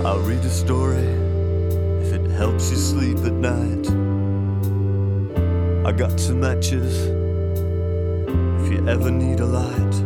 I'll read a story if it helps you sleep at night. I got some matches if you ever need a light.